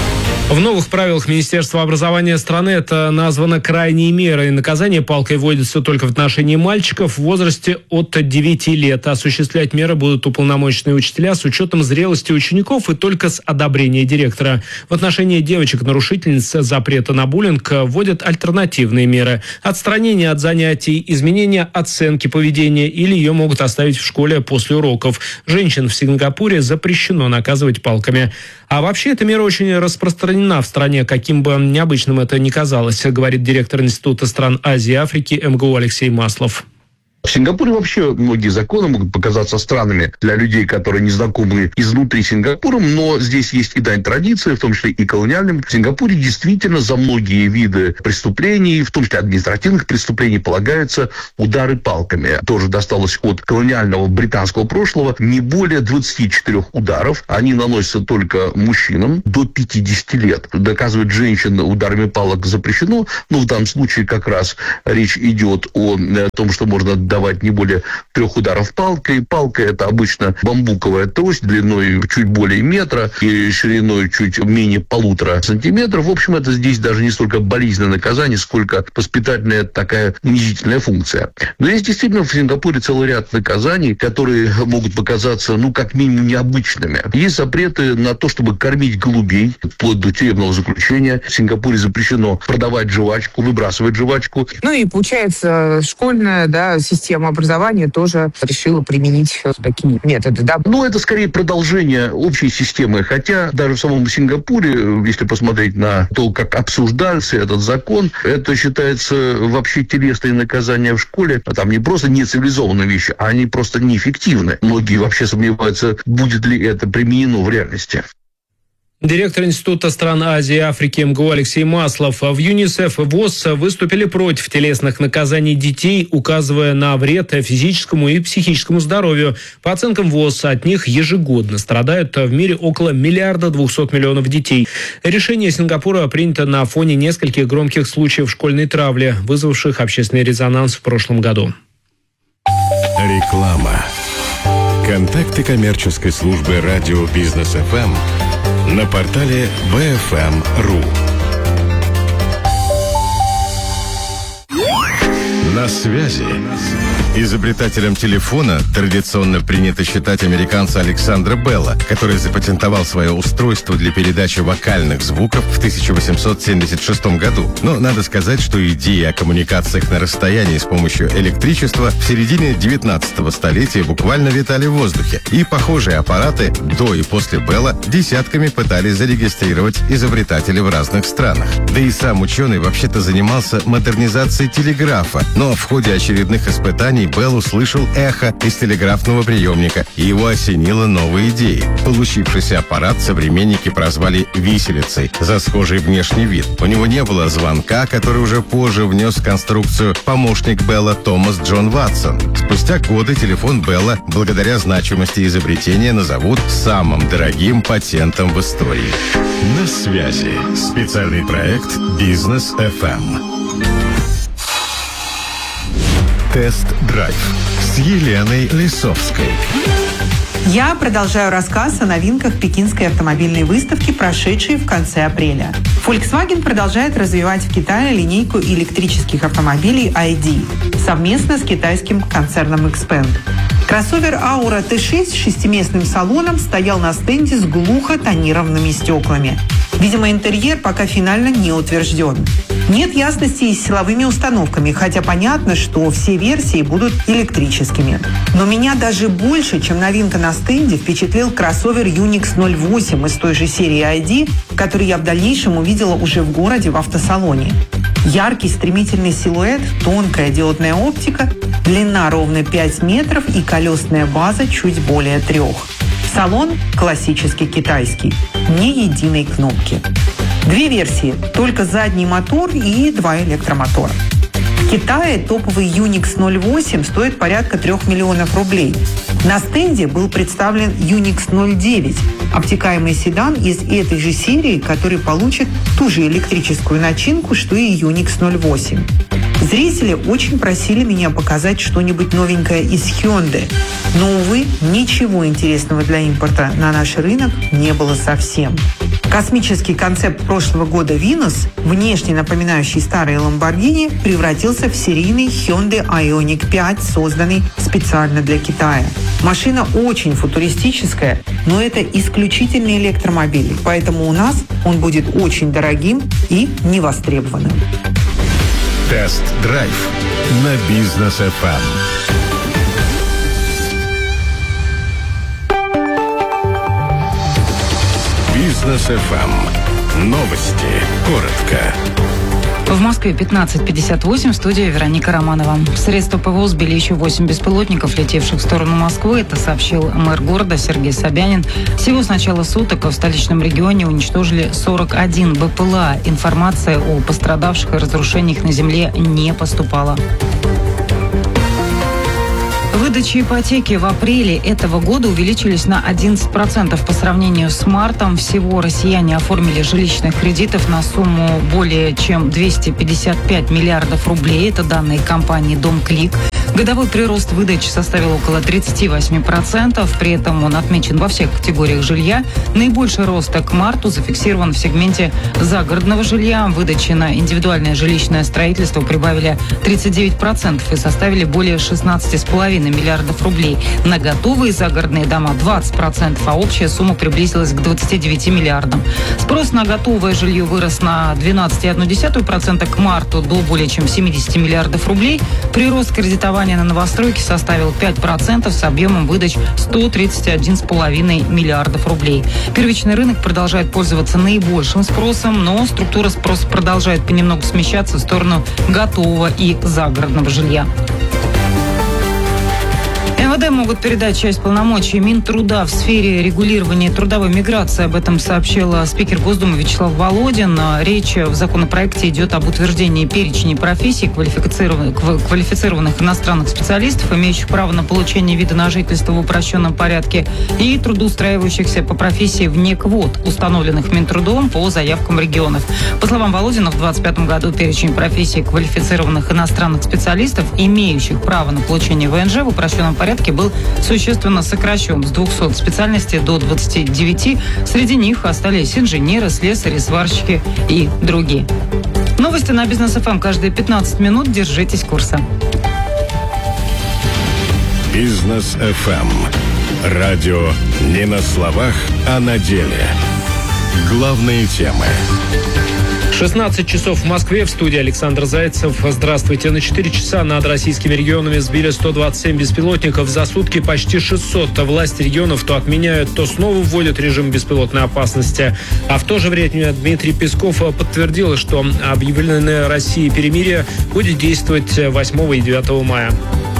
В новых правилах Министерства образования страны это названо крайней мерой. Наказание палкой вводится только в отношении мальчиков в возрасте от 9 лет. Осуществлять меры будут уполномоченные учителя с учетом зрелости учеников и только с одобрения директора. В отношении девочек-нарушительниц запрета на буллинг вводят альтернативные меры. Отстранение от занятий, изменение оценки поведения или ее могут оставить в школе после уроков. Женщин в Сингапуре запрещено наказывать палками. А вообще эта мера очень распространена в стране, каким бы необычным это ни казалось, говорит директор Института стран Азии и Африки МГУ Алексей Маслов. В Сингапуре вообще многие законы могут показаться странными для людей, которые не знакомы изнутри Сингапуром, но здесь есть и дань традиции, в том числе и колониальным. В Сингапуре действительно за многие виды преступлений, в том числе административных преступлений, полагаются удары палками. Тоже досталось от колониального британского прошлого. Не более 24 ударов. Они наносятся только мужчинам до 50 лет. Доказывать женщин ударами палок запрещено, но в данном случае как раз речь идет о том, что можно давать не более 3 ударов палкой. Палка – это обычно бамбуковая трость длиной чуть более метра и шириной чуть менее 1,5 сантиметра. В общем, это здесь даже не столько болезненное наказание, сколько воспитательная такая унизительная функция. Но есть действительно в Сингапуре целый ряд наказаний, которые могут показаться, как минимум, необычными. Есть запреты на то, чтобы кормить голубей, вплоть до тюремного заключения. В Сингапуре запрещено продавать жвачку, выбрасывать жвачку. И получается, школьная, система образования тоже решила применить такие методы, Это скорее продолжение общей системы, хотя даже в самом Сингапуре, если посмотреть на то, как обсуждался этот закон, это считается вообще телесные наказания в школе, там не просто нецивилизованные вещи, а они просто неэффективны. Многие вообще сомневаются, будет ли это применено в реальности. Директор Института стран Азии и Африки МГУ Алексей Маслов. В ЮНИСЕФ и ВОЗ выступили против телесных наказаний детей, указывая на вред физическому и психическому здоровью. По оценкам ВОЗ, от них ежегодно страдают в мире около 1 200 000 000 детей. Решение Сингапура принято на фоне нескольких громких случаев школьной травли, вызвавших общественный резонанс в прошлом году. Реклама. Контакты коммерческой службы радио Бизнес ФМ на портале BFM.ru. На связи. Изобретателем телефона традиционно принято считать американца Александра Белла, который запатентовал свое устройство для передачи вокальных звуков в 1876 году. Но надо сказать, что идеи о коммуникациях на расстоянии с помощью электричества в середине 19 столетия буквально витали в воздухе. И похожие аппараты до и после Белла десятками пытались зарегистрировать изобретатели в разных странах. Да и сам ученый вообще-то занимался модернизацией телеграфа, но в ходе очередных испытаний Белл услышал эхо из телеграфного приемника, и его осенило новой идеей. Получившийся аппарат современники прозвали «виселицей» за схожий внешний вид. У него не было звонка, который уже позже внес в конструкцию помощник Белла Томас Джон Ватсон. Спустя годы телефон Белла, благодаря значимости изобретения, назовут самым дорогим патентом в истории. На связи. Специальный проект «Бизнес ФМ». Тест-драйв с Еленой Лисовской. Я продолжаю рассказ о новинках пекинской автомобильной выставки, прошедшей в конце апреля. Volkswagen продолжает развивать в Китае линейку электрических автомобилей ID совместно с китайским концерном Xpeng. Кроссовер Aura T6 с 6-местным салоном стоял на стенде с глухо тонированными стеклами. Видимо, интерьер пока финально не утвержден. Нет ясности и с силовыми установками, хотя понятно, что все версии будут электрическими. Но меня даже больше, чем новинка на стенде, впечатлил кроссовер Unix 08 из той же серии ID, который я в дальнейшем увидела уже в городе в автосалоне. Яркий стремительный силуэт, тонкая диодная оптика, длина ровно 5 метров и колесная база чуть более 3. Салон классический китайский, ни единой кнопки. 2 версии, только задний мотор и 2 электромотора. В Китае топовый Unix 08 стоит порядка 3 миллионов рублей. На стенде был представлен Unix 09, обтекаемый седан из этой же серии, который получит ту же электрическую начинку, что и Unix 08. Зрители очень просили меня показать что-нибудь новенькое из Hyundai, но, увы, ничего интересного для импорта на наш рынок не было совсем. Космический концепт прошлого года «Винус», внешне напоминающий старые Lamborghini, превратился в серийный Hyundai Ioniq 5, созданный специально для Китая. Машина очень футуристическая, но это исключительный электромобиль, поэтому у нас он будет очень дорогим и невостребованным. Тест-драйв на Бизнес ФМ. Бизнес ФМ. Новости. Коротко. В Москве 15:58, в студии Вероника Романова. Средства ПВО сбили еще 8 беспилотников, летевших в сторону Москвы. Это сообщил мэр города Сергей Собянин. Всего с начала суток в столичном регионе уничтожили 41 БПЛА. Информация о пострадавших и разрушениях на земле не поступала. Выдачи ипотеки в апреле этого года увеличились на 11% по сравнению с мартом. Всего россияне оформили жилищных кредитов на сумму более чем 255 миллиардов рублей. Это данные компании «Домклик». Годовой прирост выдач составил около 38%. При этом он отмечен во всех категориях жилья. Наибольший рост к марту зафиксирован в сегменте загородного жилья. Выдачи на индивидуальное жилищное строительство прибавили 39% и составили более 16,5 миллиардов рублей. На готовые загородные дома 20%, а общая сумма приблизилась к 29 миллиардам. Спрос на готовое жилье вырос на 12,1% к марту до более чем 70 миллиардов рублей. Прирост кредитования на новостройки составил 5% с объемом выдач 131,5 миллиардов рублей. Первичный рынок продолжает пользоваться наибольшим спросом, но структура спроса продолжает понемногу смещаться в сторону готового и загородного жилья. МВД могут передать часть полномочий Минтруда в сфере регулирования трудовой миграции. Об этом сообщил спикер Госдумы Вячеслав Володин. Речь в законопроекте идет об утверждении перечней профессий квалифицированных иностранных специалистов, имеющих право на получение вида на жительство в упрощенном порядке, и трудоустраивающихся по профессии вне квот, установленных Минтрудом по заявкам регионов. По словам Володина, в 2025 году перечень профессий квалифицированных иностранных специалистов, имеющих право на получение ВНЖ в упрощенном порядке, был существенно сокращен с 200 специальностей до 29. Среди них остались инженеры, слесари, сварщики и другие. Новости на Бизнес ФМ каждые 15 минут. Держитесь курса. Бизнес ФМ. Радио не на словах, а на деле. Главные темы. 16 часов в Москве, в студии Александр Зайцев. Здравствуйте. На 4 часа над российскими регионами сбили 127 беспилотников. За сутки почти 600. Власти регионов то отменяют, то снова вводят режим беспилотной опасности. А в то же время Дмитрий Песков подтвердил, что объявленное Россией перемирие будет действовать 8 и 9 мая.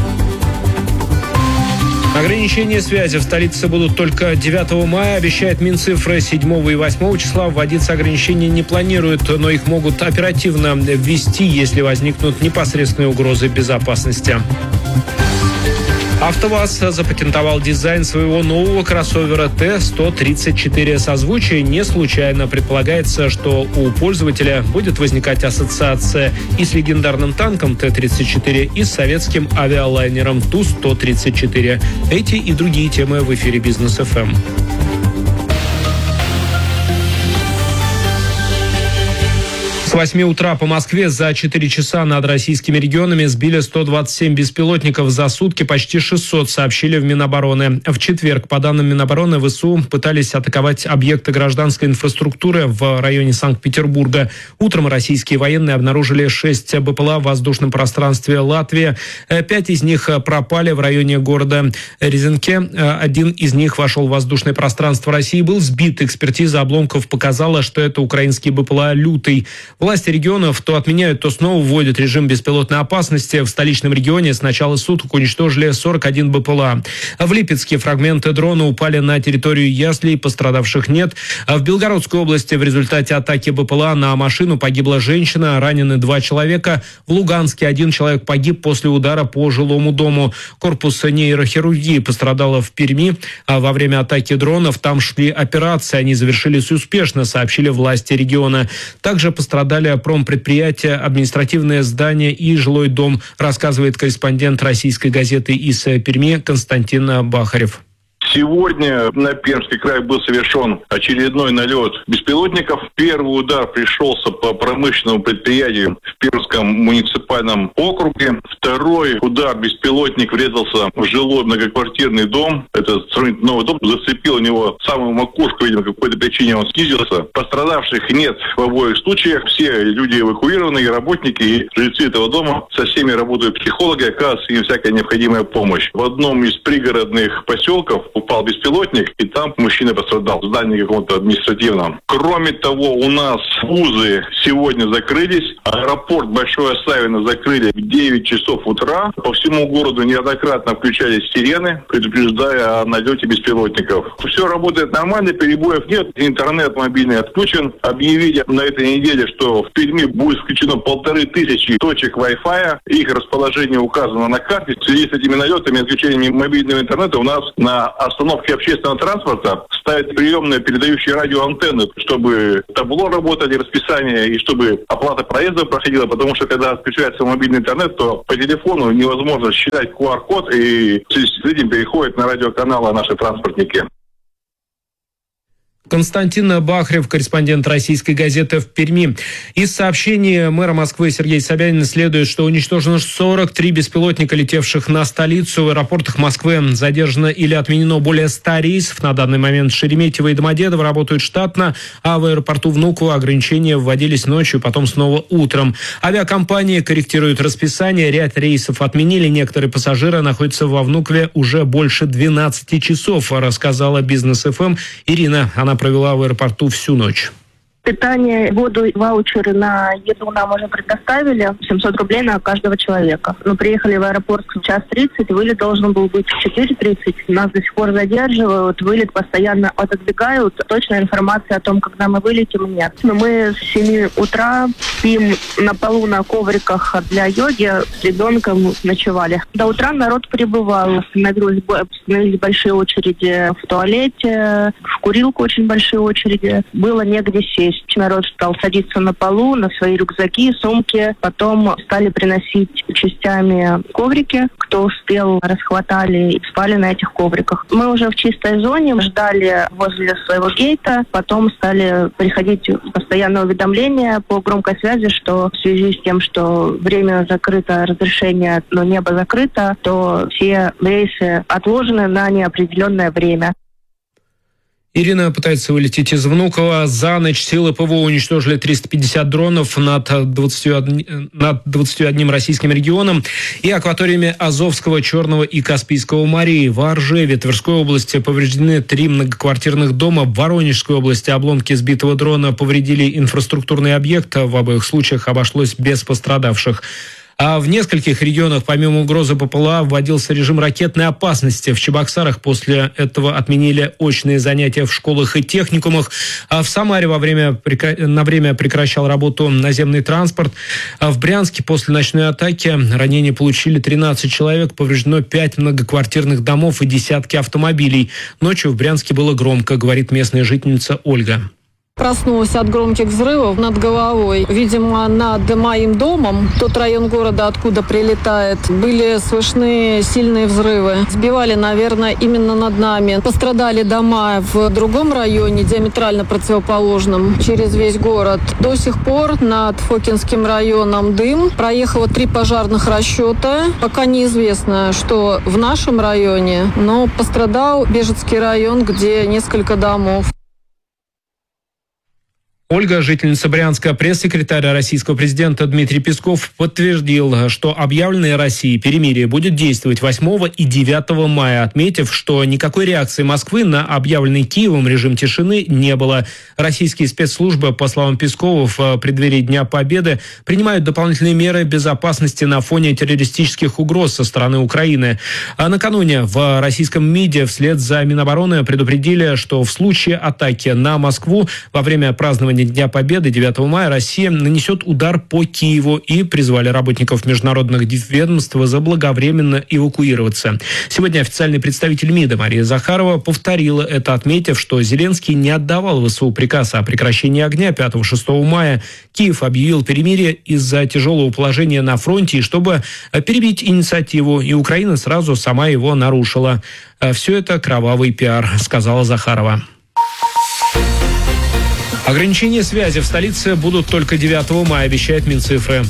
Ограничения связи в столице будут только 9 мая, обещает Минцифры. 7 и 8 числа вводиться ограничения не планируют, но их могут оперативно ввести, если возникнут непосредственные угрозы безопасности. АвтоВАЗ запатентовал дизайн своего нового кроссовера Т-134. Созвучие не случайно. Предполагается, что у пользователя будет возникать ассоциация и с легендарным танком Т-34, и с советским авиалайнером Ту-134. Эти и другие темы в эфире Бизнес ФМ. С 8 утра по Москве за 4 часа над российскими регионами сбили 127 беспилотников. За сутки почти 600, сообщили в Минобороны. В четверг, по данным Минобороны, ВСУ пытались атаковать объекты гражданской инфраструктуры в районе Санкт-Петербурга. Утром российские военные обнаружили 6 БПЛА в воздушном пространстве Латвии. 5 из них пропали в районе города Резенке. Один из них вошел в воздушное пространство России, был сбит. Экспертиза обломков показала, что это украинский БПЛА «Лютый». Власти регионов то отменяют, то снова вводят режим беспилотной опасности. В столичном регионе с начала суток уничтожили 41 БПЛА. В Липецке фрагменты дрона упали на территорию яслей, пострадавших нет. В Белгородской области в результате атаки БПЛА на машину погибла женщина, ранены 2 человека. В Луганске 1 человек погиб после удара по жилому дому. Корпус нейрохирургии пострадало в Перми. Во время атаки дронов там шли операции, они завершились успешно, сообщили власти региона. Также пострадали промпредприятие, административное здание и жилой дом, рассказывает корреспондент российской газеты из Перми Константин Бахарев. Сегодня на Пермский край был совершен очередной налет беспилотников. Первый удар пришелся по промышленному предприятию в Пермском муниципальном округе. Второй удар беспилотник врезался в жилой многоквартирный дом. Это сравнительно новый дом. Зацепил у него самую макушку, видимо, по какой-то причине он снизился. Пострадавших нет в обоих случаях. Все люди эвакуированы, и работники, и жильцы этого дома. Со всеми работают психологи, оказывается им всякая необходимая помощь. В одном из пригородных поселков упал беспилотник, и там мужчина пострадал в здании каком-то административном. Кроме того, у нас вузы сегодня закрылись. Аэропорт Большое Савино закрыли в 9 часов утра. По всему городу неоднократно включались сирены, предупреждая о налете беспилотников. Все работает нормально, перебоев нет. Интернет мобильный отключен. Объявили на этой неделе, что в Перми будет включено 1500 точек Wi-Fi. Их расположение указано на карте. В связи с этими налетами и отключениями мобильного интернета у нас на остановке общественного транспорта ставят приемные передающие радиоантенны, чтобы табло работали, расписание, и чтобы оплата проезда проходила, потому что когда отключается мобильный интернет, то по телефону невозможно считать QR-код, и в связи с этим переходят на радиоканалы наши транспортники. Константин Бахрев, корреспондент российской газеты в Перми. Из сообщения мэра Москвы Сергея Собянина следует, что уничтожено 43 беспилотника, летевших на столицу. В аэропортах Москвы задержано или отменено более 100 рейсов. На данный момент Шереметьево и Домодедово работают штатно, а в аэропорту Внуково ограничения вводились ночью, потом снова утром. Авиакомпании корректируют расписание, ряд рейсов отменили. Некоторые пассажиры находятся во Внукове уже больше 12 часов, рассказала Бизнес ФМ Ирина. Она провела в аэропорту всю ночь. Питание, воду, ваучеры на еду нам уже предоставили. 700 рублей на каждого человека. Мы приехали в аэропорт в 1:30, вылет должен был быть в 4:30. Нас до сих пор задерживают, вылет постоянно отодвигают. Точной информации о том, когда мы вылетим, нет. Но мы с 7 утра спим на полу на ковриках для йоги, с ребенком ночевали. До утра народ прибывал. Становились большие очереди в туалете, в курилку очень большие очереди. Было негде сесть. Народ стал садиться на полу, на свои рюкзаки, сумки. Потом стали приносить частями коврики. Кто успел, расхватали и спали на этих ковриках. Мы уже в чистой зоне ждали возле своего гейта. Потом стали приходить постоянные уведомления по громкой связи, что в связи с тем, что время закрыто, разрешение, но небо закрыто, то все рейсы отложены на неопределенное время. Ирина пытается вылететь из Внуково. За ночь силы ПВО уничтожили 350 дронов над 21 российским регионом и акваториями Азовского, Черного и Каспийского морей. В Оржеве, Тверской области повреждены 3 многоквартирных дома. В Воронежской области обломки сбитого дрона повредили инфраструктурный объект. В обоих случаях обошлось без пострадавших. А в нескольких регионах, помимо угрозы ППЛА, вводился режим ракетной опасности. В Чебоксарах после этого отменили очные занятия в школах и техникумах. А в Самаре на время прекращал работу наземный транспорт. А в Брянске после ночной атаки ранения получили 13 человек. Повреждено 5 многоквартирных домов и десятки автомобилей. Ночью в Брянске было громко, говорит местная жительница Ольга. Проснулась от громких взрывов над головой. Видимо, над моим домом, тот район города, откуда прилетает, были слышны сильные взрывы. Сбивали, наверное, именно над нами. Пострадали дома в другом районе, диаметрально противоположном, через весь город. До сих пор над Фокинским районом дым. Проехало 3 пожарных расчета. Пока неизвестно, что в нашем районе, но пострадал Бежецкий район, где несколько домов. Ольга, жительница Брянска, пресс-секретарь российского президента Дмитрий Песков подтвердил, что объявленное Россией перемирие будет действовать 8 и 9 мая, отметив, что никакой реакции Москвы на объявленный Киевом режим тишины не было. Российские спецслужбы, по словам Пескова, в преддверии Дня Победы принимают дополнительные меры безопасности на фоне террористических угроз со стороны Украины. А накануне в российском МИДе вслед за Минобороны предупредили, что в случае атаки на Москву во время празднования Накануне Дня Победы 9 мая Россия нанесет удар по Киеву и призвали работников международных ведомств заблаговременно эвакуироваться. Сегодня официальный представитель МИДа Мария Захарова повторила это, отметив, что Зеленский не отдавал ВСУ приказ о прекращении огня 5-6 мая. Киев объявил перемирие из-за тяжелого положения на фронте и чтобы перебить инициативу, и Украина сразу сама его нарушила. Все это кровавый пиар, сказала Захарова. Ограничения связи в столице будут только 9 мая, обещает Минцифры.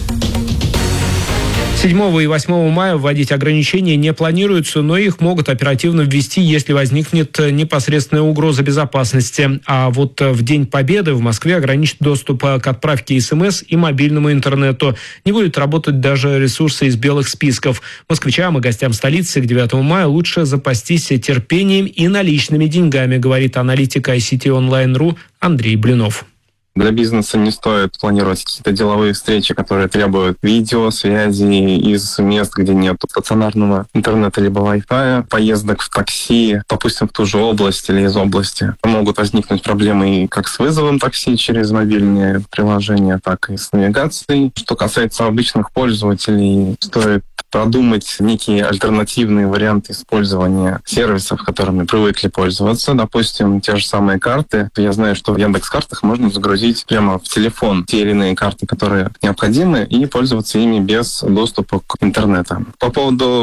7 и 8 мая вводить ограничения не планируется, но их могут оперативно ввести, если возникнет непосредственная угроза безопасности. А вот в День Победы в Москве ограничат доступ к отправке СМС и мобильному интернету. Не будет работать даже ресурсы из белых списков. Москвичам и гостям столицы к 9 мая лучше запастись терпением и наличными деньгами, говорит аналитик ICT Online.ru Андрей Блинов. Для бизнеса не стоит планировать какие-то деловые встречи, которые требуют видеосвязи из мест, где нет стационарного интернета либо Wi-Fi, поездок в такси, допустим, в ту же область или из области. Могут возникнуть проблемы и как с вызовом такси через мобильные приложения, так и с навигацией. Что касается обычных пользователей, стоит продумать некие альтернативные варианты использования сервисов, которыми привыкли пользоваться. Допустим, те же самые карты. Я знаю, что в Яндекс.Картах можно загрузить прямо в телефон те или иные карты, которые необходимы, и пользоваться ими без доступа к интернету. По поводу